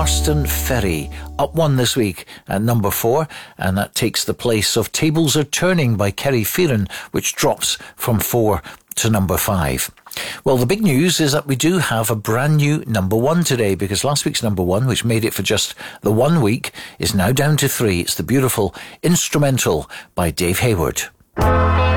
Marston Ferry, up one this week at number 4, and that takes the place of Tables Are Turning by Kerry Phelan, which drops from 4 to number 5. Well, the big news is that we do have a brand new number 1 today, because last week's number 1, which made it for just the 1 week, is now down to 3. It's the beautiful Instrumental by Dave Hayward.